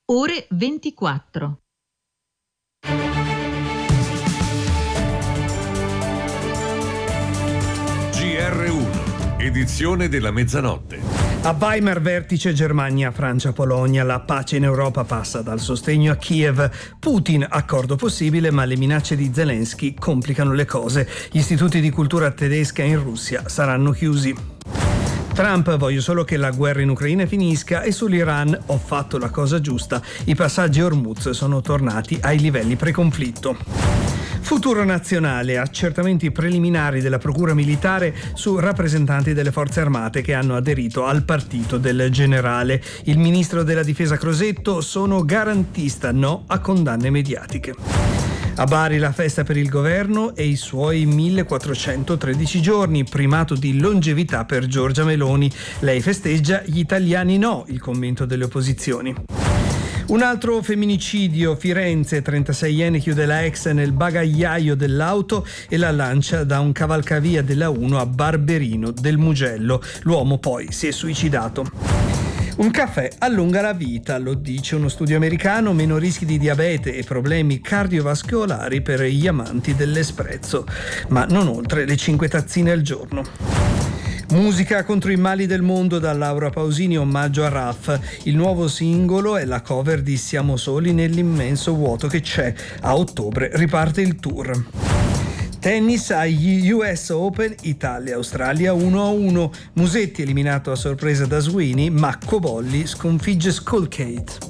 ore 24. GR1, edizione della mezzanotte. A Weimar vertice Germania-Francia-Polonia, la pace in Europa passa dal sostegno a Kiev. Putin, accordo possibile, ma le minacce di Zelensky complicano le cose. Gli istituti di cultura tedesca in Russia saranno chiusi. Trump, voglio solo che la guerra in Ucraina finisca, e sull'Iran ho fatto la cosa giusta. I passaggi Hormuz sono tornati ai livelli pre-conflitto. Futuro nazionale, accertamenti preliminari della Procura Militare su rappresentanti delle forze armate che hanno aderito al partito del generale. Il ministro della difesa Crosetto: sono garantista, no a condanne mediatiche. A Bari la festa per il governo e i suoi 1413 giorni, primato di longevità per Giorgia Meloni. Lei festeggia, gli italiani no, il commento delle opposizioni. Un altro femminicidio, Firenze, 36enne chiude la ex nel bagagliaio dell'auto e la lancia da un cavalcavia della 1 a Barberino del Mugello. L'uomo poi si è suicidato. Un caffè allunga la vita, lo dice uno studio americano, meno rischi di diabete e problemi cardiovascolari per gli amanti dell'espresso, ma non oltre le 5 tazzine al giorno. Musica contro i mali del mondo da Laura Pausini, omaggio a Raf. Il nuovo singolo è la cover di Siamo soli nell'immenso vuoto che c'è. A ottobre riparte il tour. Tennis agli US Open, Italia-Australia 1-1. Musetti eliminato a sorpresa da Sweeney, ma Cobolli sconfigge Skulkate.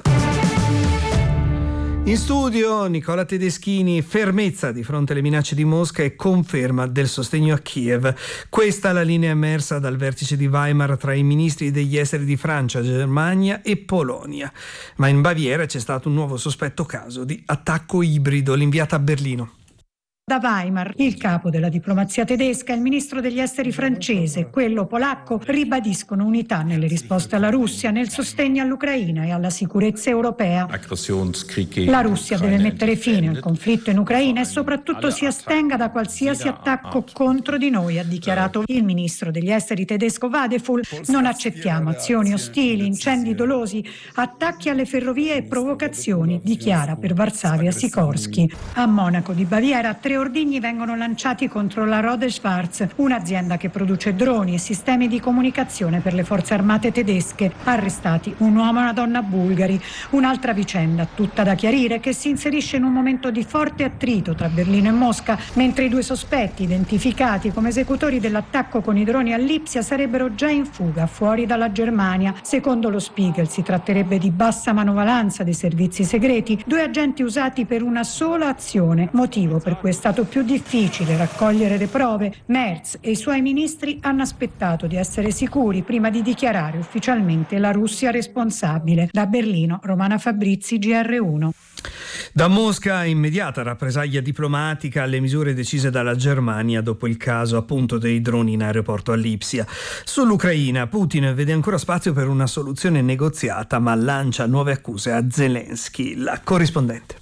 In studio Nicola Tedeschini, fermezza di fronte alle minacce di Mosca e conferma del sostegno a Kiev. Questa è la linea emersa dal vertice di Weimar tra i ministri degli esteri di Francia, Germania e Polonia. Ma in Baviera c'è stato un nuovo sospetto caso di attacco ibrido, l'inviata a Berlino. Da Weimar, il capo della diplomazia tedesca e il ministro degli esteri francese e quello polacco ribadiscono unità nelle risposte alla Russia, nel sostegno all'Ucraina e alla sicurezza europea. La Russia deve mettere fine al conflitto in Ucraina e soprattutto si astenga da qualsiasi attacco contro di noi, ha dichiarato il ministro degli esteri tedesco Vadeful. Non accettiamo azioni ostili, incendi dolosi, attacchi alle ferrovie e provocazioni, dichiara per Varsavia Sikorsky. A Monaco di Baviera 3 ordigni vengono lanciati contro la Rode Schwarz, un'azienda che produce droni e sistemi di comunicazione per le forze armate tedesche. Arrestati un uomo e una donna bulgari. Un'altra vicenda, tutta da chiarire, che si inserisce in un momento di forte attrito tra Berlino e Mosca, mentre i 2 sospetti, identificati come esecutori dell'attacco con i droni a Lipsia, sarebbero già in fuga fuori dalla Germania. Secondo lo Spiegel si tratterebbe di bassa manovalanza dei servizi segreti, 2 agenti usati per una sola azione, motivo per cui è stato più difficile raccogliere le prove. Merz e i suoi ministri hanno aspettato di essere sicuri prima di dichiarare ufficialmente la Russia responsabile. Da Berlino, Romana Fabrizi, GR1. Da Mosca, immediata rappresaglia diplomatica alle misure decise dalla Germania dopo il caso appunto dei droni in aeroporto a Lipsia. Sull'Ucraina, Putin vede ancora spazio per una soluzione negoziata, ma lancia nuove accuse a Zelensky. La corrispondente.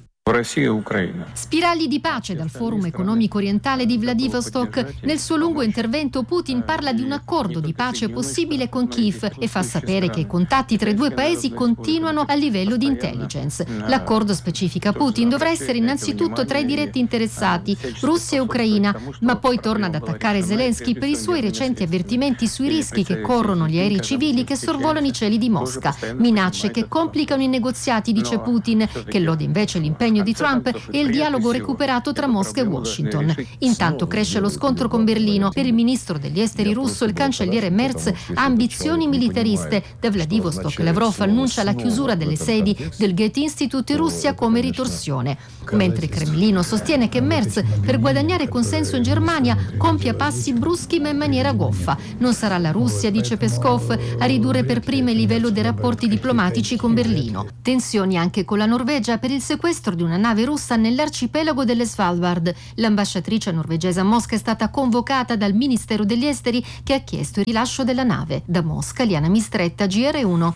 Spiragli di pace dal Forum economico orientale di Vladivostok. Nel suo lungo intervento Putin parla di un accordo di pace possibile con Kiev e fa sapere che i contatti tra i 2 paesi continuano a livello di intelligence. L'accordo, specifica Putin, dovrà essere innanzitutto tra i diretti interessati, Russia e Ucraina, ma poi torna ad attaccare Zelensky per i suoi recenti avvertimenti sui rischi che corrono gli aerei civili che sorvolano i cieli di Mosca. Minacce che complicano i negoziati, dice Putin, che loda invece l'impegno di Trump e il dialogo recuperato tra Mosca e Washington. Intanto cresce lo scontro con Berlino. Per il ministro degli esteri russo, il cancelliere Merz ha ambizioni militariste. Da Vladivostok Lavrov annuncia la chiusura delle sedi del Goethe Institute in Russia come ritorsione. Mentre il Cremlino sostiene che Merz, per guadagnare consenso in Germania, compia passi bruschi ma in maniera goffa. Non sarà la Russia, dice Peskov, a ridurre per prima il livello dei rapporti diplomatici con Berlino. Tensioni anche con la Norvegia per il sequestro di una nave russa nell'arcipelago delle Svalbard. L'ambasciatrice norvegese a Mosca è stata convocata dal Ministero degli Esteri, che ha chiesto il rilascio della nave. Da Mosca, Liana Mistretta, GR1.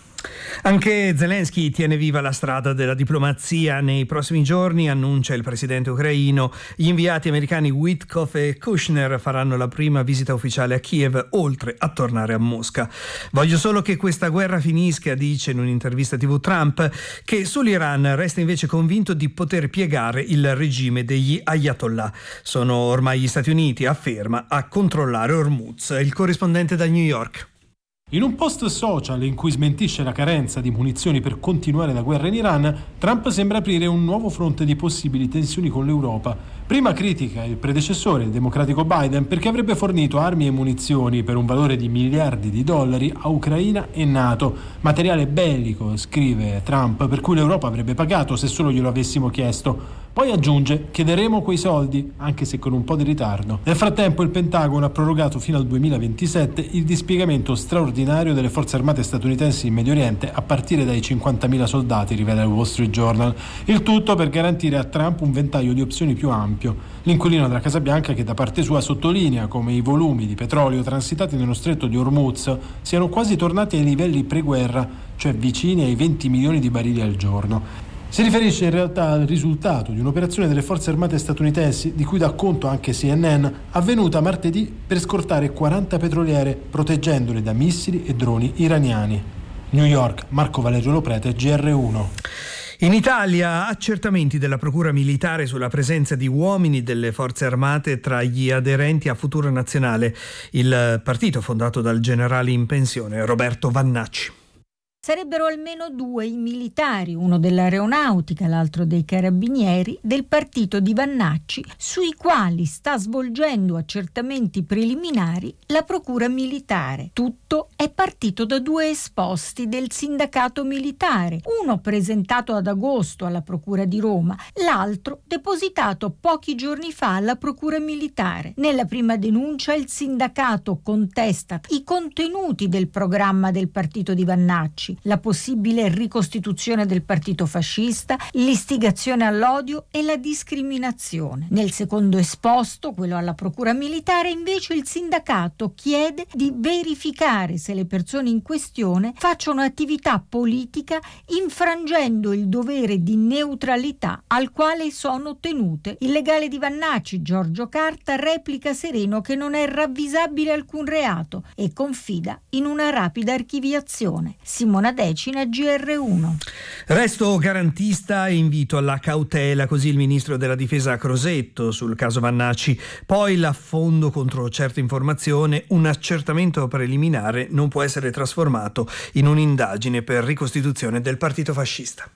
Anche Zelensky tiene viva la strada della diplomazia. Nei prossimi giorni, annuncia il presidente ucraino, gli inviati americani Witkoff e Kushner faranno la prima visita ufficiale a Kiev, oltre a tornare a Mosca. Voglio solo che questa guerra finisca, dice in un'intervista TV Trump, che sull'Iran resta invece convinto di poter piegare il regime degli Ayatollah. Sono ormai gli Stati Uniti, afferma, a controllare Hormuz. Il corrispondente da New York. In un post social in cui smentisce la carenza di munizioni per continuare la guerra in Iran, Trump sembra aprire un nuovo fronte di possibili tensioni con l'Europa. Prima critica il predecessore, il democratico Biden, perché avrebbe fornito armi e munizioni per un valore di miliardi di dollari a Ucraina e NATO. Materiale bellico, scrive Trump, per cui l'Europa avrebbe pagato se solo glielo avessimo chiesto. Poi aggiunge: chiederemo quei soldi, anche se con un po' di ritardo. Nel frattempo il Pentagono ha prorogato fino al 2027 il dispiegamento straordinario delle forze armate statunitensi in Medio Oriente a partire dai 50.000 soldati, rivela il Wall Street Journal. Il tutto per garantire a Trump un ventaglio di opzioni più ampio. L'inquilino della Casa Bianca, che da parte sua sottolinea come i volumi di petrolio transitati nello stretto di Hormuz siano quasi tornati ai livelli pre-guerra, cioè vicini ai 20 milioni di barili al giorno. Si riferisce in realtà al risultato di un'operazione delle forze armate statunitensi, di cui dà conto anche CNN, avvenuta martedì per scortare 40 petroliere, proteggendole da missili e droni iraniani. New York, Marco Valerio Loprete, GR1. In Italia, accertamenti della Procura Militare sulla presenza di uomini delle forze armate tra gli aderenti a Futuro Nazionale, il partito fondato dal generale in pensione Roberto Vannacci. Sarebbero almeno 2 i militari, uno dell'aeronautica, l'altro dei carabinieri, del partito di Vannacci, sui quali sta svolgendo accertamenti preliminari la Procura Militare. Tutto è partito da 2 esposti del sindacato militare, uno presentato ad agosto alla Procura di Roma, l'altro depositato pochi giorni fa alla Procura Militare. Nella prima denuncia il sindacato contesta i contenuti del programma del partito di Vannacci, la possibile ricostituzione del partito fascista, l'istigazione all'odio e la discriminazione. Nel secondo esposto, quello alla Procura Militare, invece il sindacato chiede di verificare se le persone in questione facciano attività politica infrangendo il dovere di neutralità al quale sono tenute. Il legale di Vannacci, Giorgio Carta, replica sereno che non è ravvisabile alcun reato e confida in una rapida archiviazione. Simona Decina, GR1. Resto garantista e invito alla cautela, così il ministro della difesa Crosetto sul caso Vannacci. Poi l'affondo contro certe informazioni, un accertamento preliminare non può essere trasformato in un'indagine per ricostituzione del partito fascista.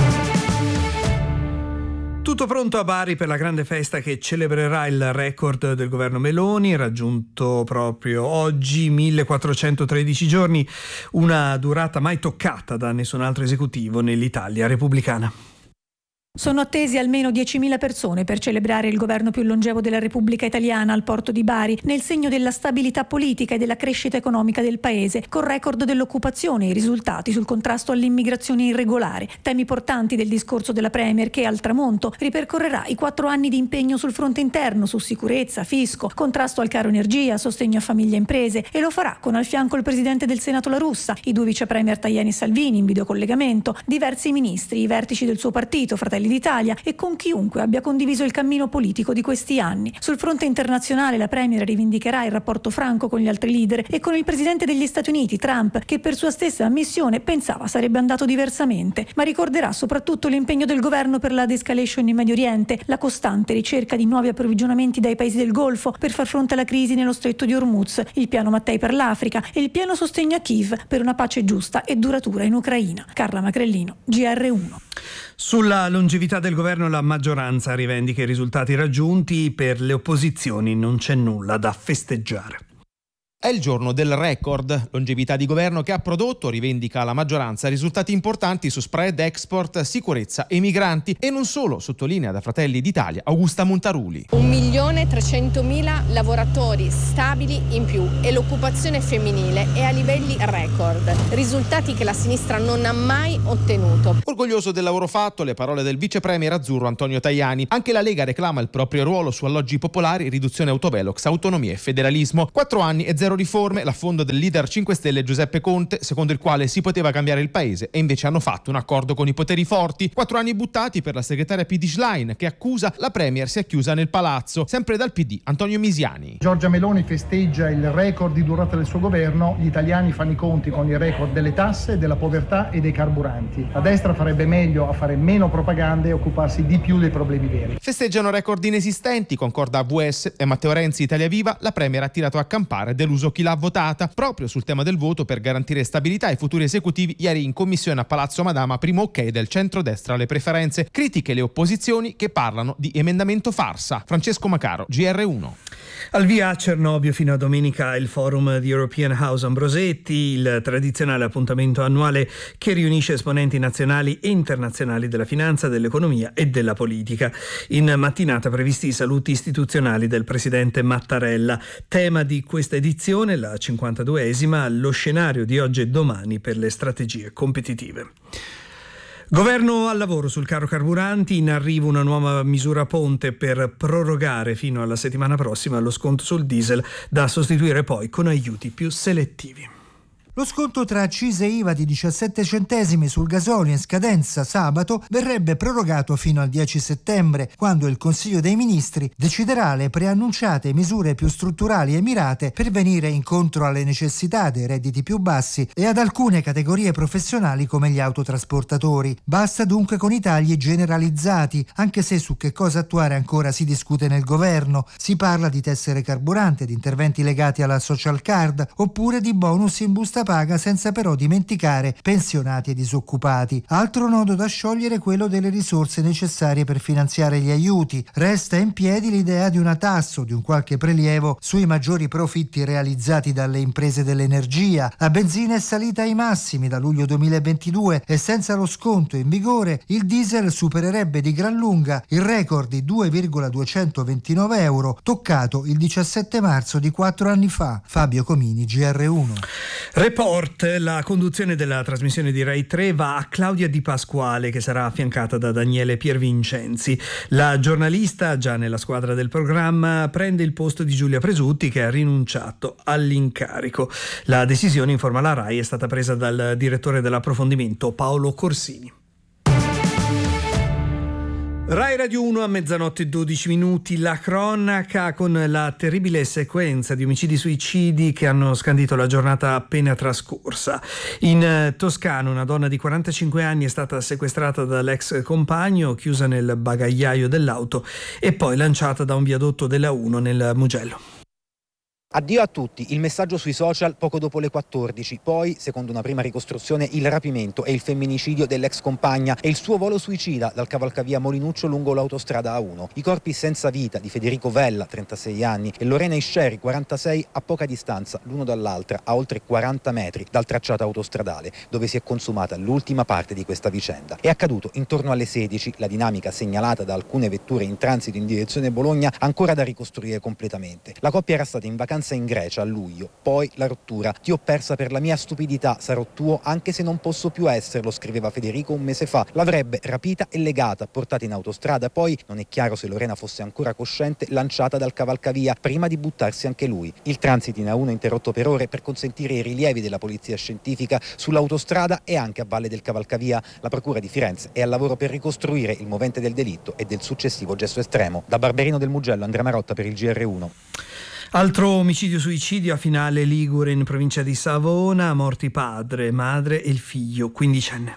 Tutto pronto a Bari per la grande festa che celebrerà il record del governo Meloni, raggiunto proprio oggi, 1413 giorni, una durata mai toccata da nessun altro esecutivo nell'Italia repubblicana. Sono attesi almeno 10.000 persone per celebrare il governo più longevo della Repubblica Italiana al porto di Bari, nel segno della stabilità politica e della crescita economica del paese, col record dell'occupazione e i risultati sul contrasto all'immigrazione irregolare, temi portanti del discorso della Premier che al tramonto ripercorrerà i 4 anni di impegno sul fronte interno, su sicurezza, fisco, contrasto al caro energia, sostegno a famiglie e imprese, e lo farà con al fianco il presidente del Senato La Russa, i 2 vice premier Tajani e Salvini in videocollegamento, diversi ministri, i vertici del suo partito, Fratelli d'Italia, e con chiunque abbia condiviso il cammino politico di questi anni. Sul fronte internazionale la Premier rivendicherà il rapporto franco con gli altri leader e con il presidente degli Stati Uniti, Trump, che per sua stessa ammissione pensava sarebbe andato diversamente, ma ricorderà soprattutto l'impegno del governo per la de-escalation in Medio Oriente, la costante ricerca di nuovi approvvigionamenti dai paesi del Golfo per far fronte alla crisi nello stretto di Hormuz, il piano Mattei per l'Africa e il pieno sostegno a Kiev per una pace giusta e duratura in Ucraina. Carla Macrellino, GR1. Sulla longevità del governo la maggioranza rivendica i risultati raggiunti, per le opposizioni non c'è nulla da festeggiare. È il giorno del record, longevità di governo che ha prodotto, rivendica la maggioranza, risultati importanti su spread, export, sicurezza e migranti, e non solo, sottolinea da Fratelli d'Italia Augusta Montaruli. 1.300.000 lavoratori stabili in più e l'occupazione femminile è a livelli record, risultati che la sinistra non ha mai ottenuto. Orgoglioso del lavoro fatto, le parole del vice premier azzurro Antonio Tajani. Anche la Lega reclama il proprio ruolo su alloggi popolari, riduzione autovelox, autonomia e federalismo. 4 anni e 0 Zero riforme, l'affondo del leader 5 Stelle Giuseppe Conte, secondo il quale si poteva cambiare il paese, e invece hanno fatto un accordo con i poteri forti. 4 anni buttati per la segretaria PD Schlein, che accusa la Premier si è chiusa nel palazzo. Sempre dal PD, Antonio Misiani. Giorgia Meloni festeggia il record di durata del suo governo, gli italiani fanno i conti con il record delle tasse, della povertà e dei carburanti. La destra farebbe meglio a fare meno propaganda e occuparsi di più dei problemi veri. Festeggiano record inesistenti, concorda AVS e Matteo Renzi, Italia Viva. La Premier ha tirato a campare, deluso chi l'ha votata. Proprio sul tema del voto per garantire stabilità ai futuri esecutivi, ieri in commissione a Palazzo Madama, primo ok del centrodestra alle preferenze. Critiche le opposizioni che parlano di emendamento farsa. Francesco Macaro, GR1. Al via a Cernobbio fino a domenica il forum di European House Ambrosetti, il tradizionale appuntamento annuale che riunisce esponenti nazionali e internazionali della finanza, dell'economia e della politica. In mattinata previsti i saluti istituzionali del presidente Mattarella. Tema di questa edizione, la 52esima, lo scenario di oggi e domani per le strategie competitive. Governo al lavoro sul caro carburanti, in arrivo una nuova misura ponte per prorogare fino alla settimana prossima lo sconto sul diesel, da sostituire poi con aiuti più selettivi. Lo sconto tra accise e IVA di 17 centesimi sul gasolio in scadenza sabato verrebbe prorogato fino al 10 settembre, quando il Consiglio dei Ministri deciderà le preannunciate misure più strutturali e mirate per venire incontro alle necessità dei redditi più bassi e ad alcune categorie professionali come gli autotrasportatori. Basta dunque con i tagli generalizzati, anche se su che cosa attuare ancora si discute nel governo. Si parla di tessere carburante, di interventi legati alla social card oppure di bonus in busta paga, senza però dimenticare pensionati e disoccupati. Altro nodo da sciogliere è quello delle risorse necessarie per finanziare gli aiuti. Resta in piedi l'idea di una tassa o di un qualche prelievo sui maggiori profitti realizzati dalle imprese dell'energia. La benzina è salita ai massimi da luglio 2022 e senza lo sconto in vigore il diesel supererebbe di gran lunga il record di 2,229 euro toccato il 17 marzo di 4 anni fa. Fabio Comini, GR1. Report, la conduzione della trasmissione di Rai 3 va a Claudia Di Pasquale, che sarà affiancata da Daniele Piervincenzi. La giornalista, già nella squadra del programma, prende il posto di Giulia Presutti, che ha rinunciato all'incarico. La decisione, informa la Rai, è stata presa dal direttore dell'approfondimento Paolo Corsini. Rai Radio 1 a mezzanotte 12 minuti, la cronaca con la terribile sequenza di omicidi-suicidi che hanno scandito la giornata appena trascorsa. In Toscana una donna di 45 anni è stata sequestrata dall'ex compagno, chiusa nel bagagliaio dell'auto e poi lanciata da un viadotto della 1 nel Mugello. Addio a tutti, il messaggio sui social poco dopo le 14, poi, secondo una prima ricostruzione, il rapimento e il femminicidio dell'ex compagna e il suo volo suicida dal cavalcavia Molinuccio lungo l'autostrada A1. I corpi senza vita di Federico Vella, 36 anni, e Lorena Isceri, 46, a poca distanza l'uno dall'altra, a oltre 40 metri dal tracciato autostradale, dove si è consumata l'ultima parte di questa vicenda. È accaduto intorno alle 16, la dinamica segnalata da alcune vetture in transito in direzione Bologna ancora da ricostruire completamente. La coppia era stata in vacanza in Grecia a luglio, poi la rottura. Ti ho persa per la mia stupidità, sarò tuo anche se non posso più esserlo, scriveva Federico un mese fa. L'avrebbe rapita e legata, portata in autostrada, poi, non è chiaro se Lorena fosse ancora cosciente, lanciata dal cavalcavia prima di buttarsi anche lui. Il transito in A1 interrotto per ore per consentire i rilievi della polizia scientifica sull'autostrada e anche a valle del cavalcavia. La procura di Firenze è al lavoro per ricostruire il movente del delitto e del successivo gesto estremo. Da Barberino del Mugello, Andrea Marotta per il GR1. Altro omicidio-suicidio a Finale Ligure in provincia di Savona, morti padre, madre e il figlio, 15enne.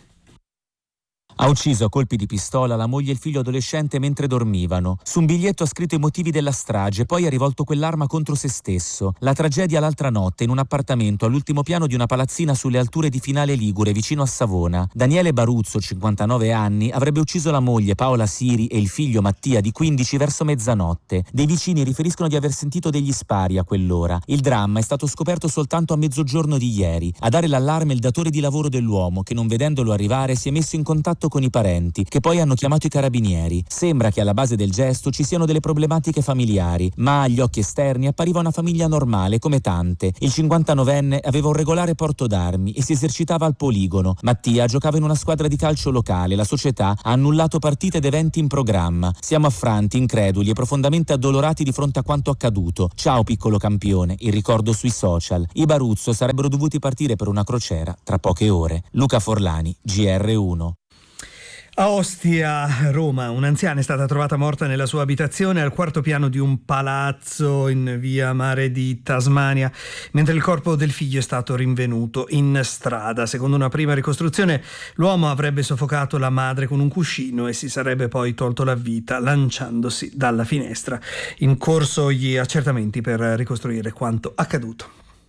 Ha ucciso a colpi di pistola la moglie e il figlio adolescente mentre dormivano. Su un biglietto ha scritto i motivi della strage, poi ha rivolto quell'arma contro se stesso. La tragedia l'altra notte in un appartamento all'ultimo piano di una palazzina sulle alture di Finale Ligure, vicino a Savona. Daniele Baruzzo, 59 anni, avrebbe ucciso la moglie Paola Siri e il figlio Mattia, di 15, verso mezzanotte. Dei vicini riferiscono di aver sentito degli spari a quell'ora. Il dramma è stato scoperto soltanto a mezzogiorno di ieri. A dare l'allarme il datore di lavoro dell'uomo, che non vedendolo arrivare si è messo in contatto contatto con i parenti, che poi hanno chiamato i carabinieri. Sembra che alla base del gesto ci siano delle problematiche familiari, ma agli occhi esterni appariva una famiglia normale come tante. Il 59enne aveva un regolare porto d'armi e si esercitava al poligono. Mattia giocava in una squadra di calcio locale. La società ha annullato partite ed eventi in programma. Siamo affranti, increduli e profondamente addolorati di fronte a quanto accaduto. Ciao piccolo campione, il ricordo sui social. I Baruzzo sarebbero dovuti partire per una crociera tra poche ore. Luca Forlani, GR1. A Ostia, Roma, un'anziana è stata trovata morta nella sua abitazione al quarto piano di un palazzo in via Mare di Tasmania, mentre il corpo del figlio è stato rinvenuto in strada. Secondo una prima ricostruzione, l'uomo avrebbe soffocato la madre con un cuscino e si sarebbe poi tolto la vita lanciandosi dalla finestra. In corso gli accertamenti per ricostruire quanto accaduto.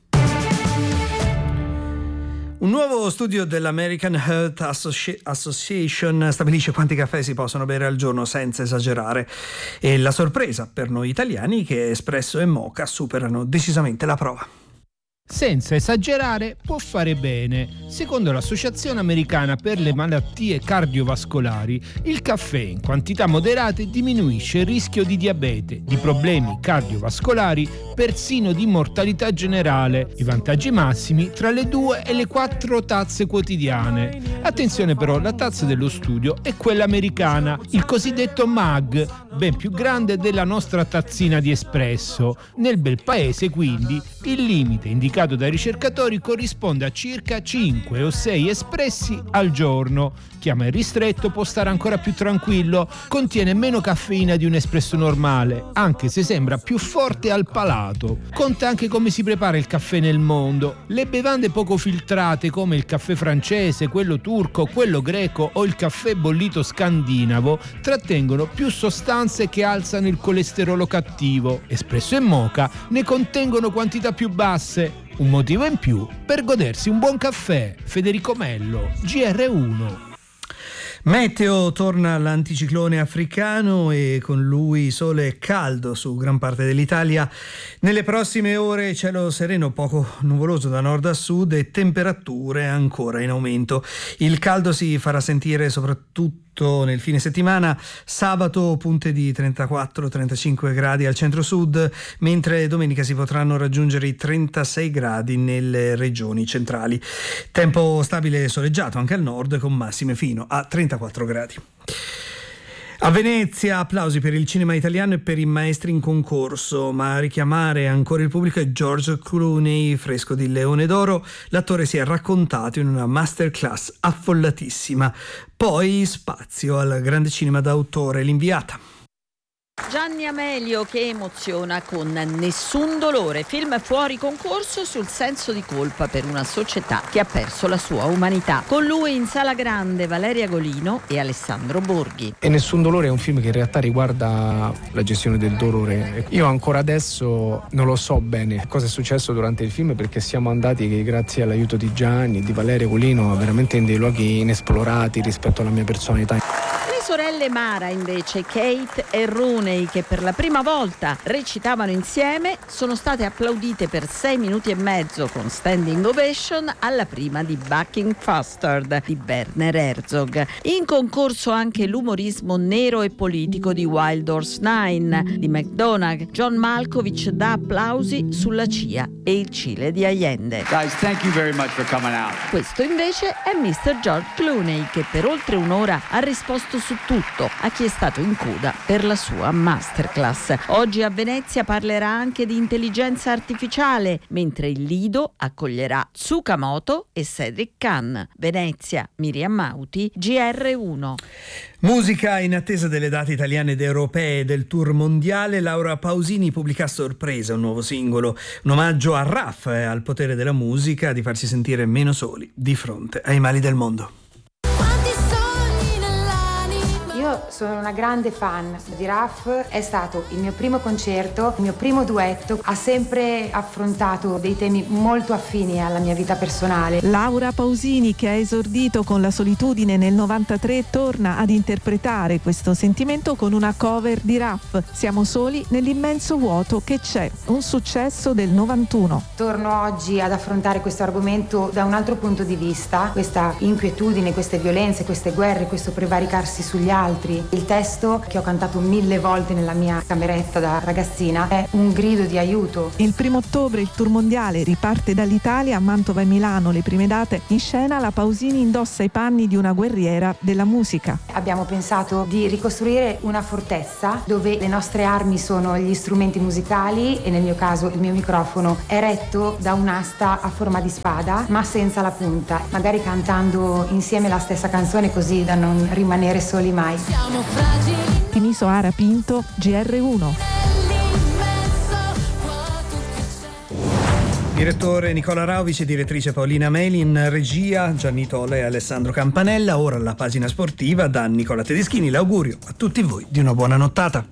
Un nuovo studio dell'American Heart Association stabilisce quanti caffè si possono bere al giorno senza esagerare, e la sorpresa per noi italiani è che espresso e moka superano decisamente la prova. Senza esagerare può fare bene. Secondo l'Associazione Americana per le Malattie Cardiovascolari, il caffè in quantità moderate diminuisce il rischio di diabete, di problemi cardiovascolari, persino di mortalità generale. I vantaggi massimi tra le 2 e le 4 tazze quotidiane. Attenzione però, la tazza dello studio è quella americana, il cosiddetto mug, ben più grande della nostra tazzina di espresso. Nel bel paese, quindi, il limite indicato dai ricercatori corrisponde a circa 5 o 6 espressi al giorno. Chi ama il ristretto può stare ancora più tranquillo, contiene meno caffeina di un espresso normale, anche se sembra più forte al palato. Conta anche come si prepara il caffè nel mondo. Le bevande poco filtrate come il caffè francese, quello turco, quello greco o il caffè bollito scandinavo trattengono più sostanze che alzano il colesterolo cattivo. Espresso e moka ne contengono quantità più basse. Un motivo in più per godersi un buon caffè. Federico Mello, GR1. Meteo, torna l'anticiclone africano e con lui sole e caldo su gran parte dell'Italia. Nelle prossime ore cielo sereno, poco nuvoloso da nord a sud e temperature ancora in aumento. Il caldo si farà sentire soprattutto nel fine settimana. Sabato punte di 34-35 gradi al centro-sud, mentre domenica si potranno raggiungere i 36 gradi nelle regioni centrali. Tempo stabile e soleggiato anche al nord, con massime fino a 34 gradi. A Venezia applausi per il cinema italiano e per i maestri in concorso, ma a richiamare ancora il pubblico è George Clooney, fresco di Leone d'Oro. L'attore si è raccontato in una masterclass affollatissima. Poi spazio al grande cinema d'autore, L'Inviata. Gianni Amelio che emoziona con Nessun dolore, film fuori concorso sul senso di colpa per una società che ha perso la sua umanità. Con lui in sala grande Valeria Golino e Alessandro Borghi. E Nessun dolore è un film che in realtà riguarda la gestione del dolore. Io ancora adesso non lo so bene cosa è successo durante il film, perché siamo andati, grazie all'aiuto di Gianni e di Valeria Golino, veramente in dei luoghi inesplorati rispetto alla mia personalità. Le sorelle Mara invece, Kate e Rooney, che per la prima volta recitavano insieme, sono state applaudite per 6 minuti e mezzo con standing ovation alla prima di Bucking Faster di Werner Herzog. In concorso anche l'umorismo nero e politico di Wild Horse 9 di McDonagh. John Malkovich dà applausi sulla CIA e il Cile di Allende. Guys, thank you very much for coming out. Questo invece è Mr. George Clooney, che per oltre un'ora ha risposto su tutto a chi è stato in coda per la sua masterclass. Oggi a Venezia parlerà anche di intelligenza artificiale, mentre il Lido accoglierà Tsukamoto e Cedric Kahn. Venezia, Miriam Mauti, GR1. Musica in attesa delle date italiane ed europee del tour mondiale. Laura Pausini pubblica a sorpresa un nuovo singolo, un omaggio a Raf e al potere della musica di farsi sentire meno soli di fronte ai mali del mondo. Io sono una grande fan di Raf, è stato il mio primo concerto, il mio primo duetto, ha sempre affrontato dei temi molto affini alla mia vita personale. Laura Pausini, che ha esordito con La solitudine nel 93, torna ad interpretare questo sentimento con una cover di Raf, Siamo soli nell'immenso vuoto che c'è, un successo del 91. Torno oggi ad affrontare questo argomento da un altro punto di vista, questa inquietudine, queste violenze, queste guerre, questo prevaricarsi sugli altri. Il testo, che ho cantato 1000 volte nella mia cameretta da ragazzina, è un grido di aiuto. Il 1° ottobre il tour mondiale riparte dall'Italia, a Mantova e Milano le prime date. In scena la Pausini indossa i panni di una guerriera della musica. Abbiamo pensato di ricostruire una fortezza dove le nostre armi sono gli strumenti musicali e nel mio caso il mio microfono è retto da un'asta a forma di spada ma senza la punta, magari cantando insieme la stessa canzone così da non rimanere soli mai. Siamo fragili. Tiniso Ara Pinto, GR1. Direttore Nicola Rauvici, direttrice Paolina Melin, regia Gianni Tola e Alessandro Campanella. Ora la pagina sportiva da Nicola Tedeschini. L'augurio a tutti voi di una buona nottata.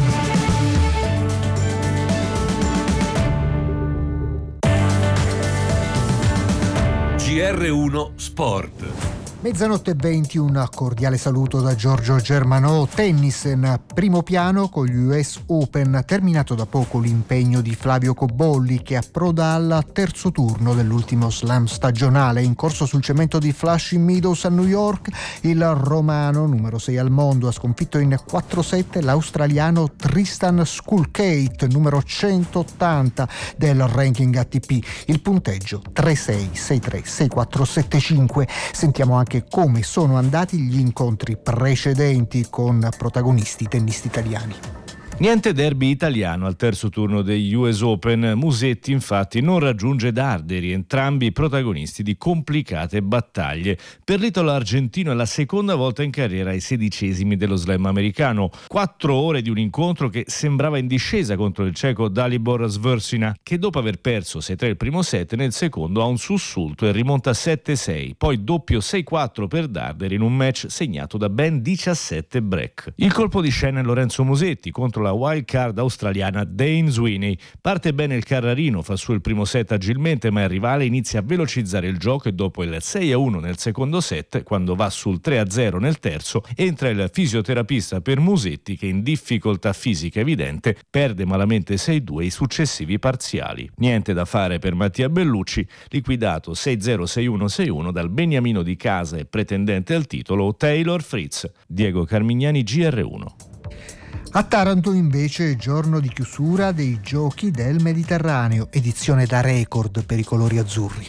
GR1 Sport. Mezzanotte 20, un cordiale saluto da Giorgio Germanò. Tennis in primo piano con gli US Open. Terminato da poco l'impegno di Flavio Cobolli, che approda al terzo turno dell'ultimo slam stagionale. In corso sul cemento di Flushing Meadows a New York, il romano, numero 6 al mondo, ha sconfitto in 4-7 l'australiano Tristan Skulkate, numero 180 del ranking ATP. Il punteggio 3-6, 6-3, 6-4, 7-5. Sentiamo anche come sono andati gli incontri precedenti con protagonisti tennisti italiani. Niente derby italiano al terzo turno degli US Open. Musetti infatti non raggiunge Darderi, entrambi protagonisti di complicate battaglie. Per l'italo argentino è la seconda volta in carriera ai 16esimi dello slam americano. 4 ore di un incontro che sembrava in discesa contro il ceco Dalibor Sversina, che dopo aver perso 6-3 il primo set, nel secondo ha un sussulto e rimonta 7-6, poi doppio 6-4 per Darderi in un match segnato da ben 17 break. Il colpo di scena è Lorenzo Musetti contro la wild card australiana Dane Sweeney. Parte bene il Carrarino, fa su il primo set agilmente, ma il rivale inizia a velocizzare il gioco e dopo il 6-1 nel secondo set, quando va sul 3-0 nel terzo, entra il fisioterapista per Musetti, che in difficoltà fisica evidente perde malamente 6-2 i successivi parziali. Niente da fare per Mattia Bellucci, liquidato 6-0, 6-1, 6-1 dal beniamino di casa e pretendente al titolo Taylor Fritz. Diego Carmignani, GR1. A Taranto invece giorno di chiusura dei Giochi del Mediterraneo, edizione da record per i colori azzurri.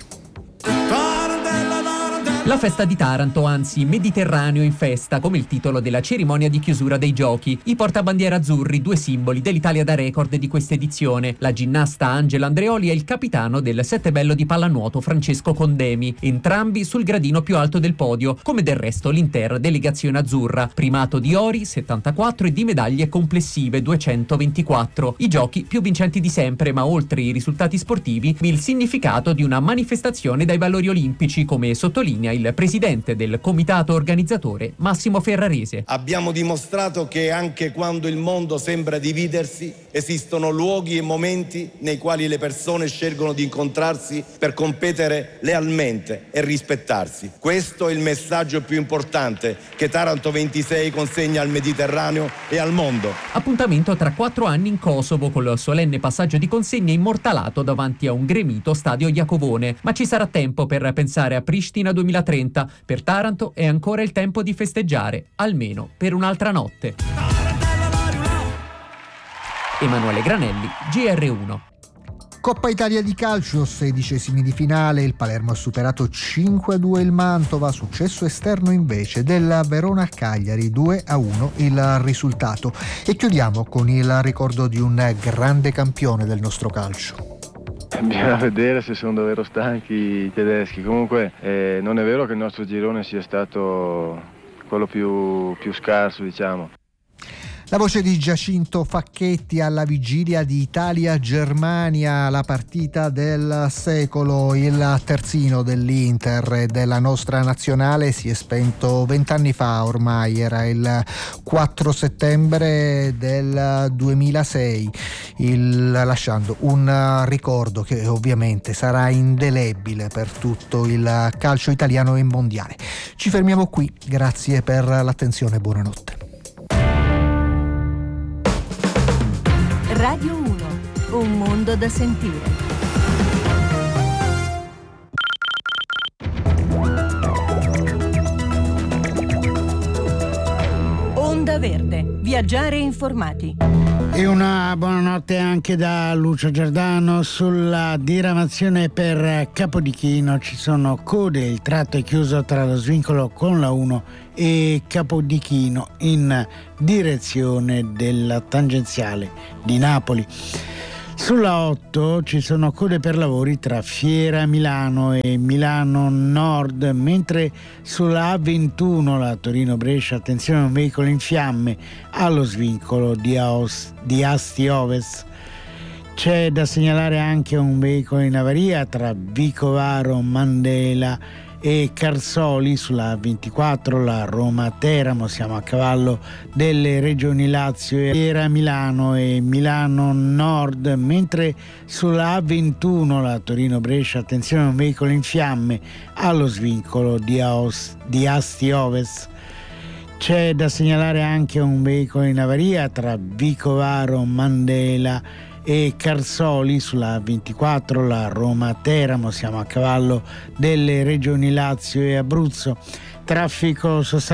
La festa di Taranto, anzi Mediterraneo in festa, come il titolo della cerimonia di chiusura dei giochi. I portabandiera azzurri, 2 simboli dell'Italia da record di questa edizione. La ginnasta Angela Andreoli e il capitano del settebello di pallanuoto Francesco Condemi, entrambi sul gradino più alto del podio, come del resto l'intera delegazione azzurra. Primato di ori 74 e di medaglie complessive 224. I giochi più vincenti di sempre, ma oltre i risultati sportivi, il significato di una manifestazione dai valori olimpici, come sottolinea il presidente del comitato organizzatore Massimo Ferrarese. Abbiamo dimostrato che anche quando il mondo sembra dividersi, esistono luoghi e momenti nei quali le persone scelgono di incontrarsi per competere lealmente e rispettarsi. Questo è il messaggio più importante che Taranto 26 consegna al Mediterraneo e al mondo. Appuntamento tra 4 anni in Kosovo, col solenne passaggio di consegne immortalato davanti a un gremito stadio Iacovone. Ma ci sarà tempo per pensare a Pristina 2030. Per Taranto è ancora il tempo di festeggiare, almeno per un'altra notte. Emanuele Granelli, GR1. Coppa Italia di calcio, 16esimi di finale, il Palermo ha superato 5-2 il Mantova, successo esterno invece del Verona Cagliari, 2-1 il risultato. E chiudiamo con il ricordo di un grande campione del nostro calcio. Bisogna vedere se sono davvero stanchi i tedeschi. Comunque non è vero che il nostro girone sia stato quello più scarso, diciamo. La voce di Giacinto Facchetti alla vigilia di Italia-Germania, la partita del secolo. Il terzino dell'Inter e della nostra nazionale si è spento 20 anni fa ormai, era il 4 settembre del 2006, lasciando un ricordo che ovviamente sarà indelebile per tutto il calcio italiano e mondiale. Ci fermiamo qui, grazie per l'attenzione, buonanotte. Radio 1, un mondo da sentire. Onda Verde, viaggiare informati. E una buonanotte anche da Lucio Giordano. Sulla diramazione per Capodichino ci sono code, il tratto è chiuso tra lo svincolo con la 1 e Capodichino in direzione della tangenziale di Napoli. Sulla 8 ci sono code per lavori tra Fiera Milano e Milano Nord, mentre sulla A21 la Torino-Brescia, attenzione, un veicolo in fiamme allo svincolo di Asti Ovest. C'è da segnalare anche un veicolo in avaria tra Vicovaro, Mandela e Carsoli sulla A24, la Roma-Teramo, siamo a cavallo delle regioni Lazio e Fiera Milano e Milano Nord, mentre sulla A21 la Torino-Brescia, attenzione, un veicolo in fiamme allo svincolo di Asti Ovest. C'è da segnalare anche un veicolo in avaria tra Vicovaro, Mandela e Carsoli sulla 24, la Roma-Teramo, siamo a cavallo delle regioni Lazio e Abruzzo. Traffico sostanziale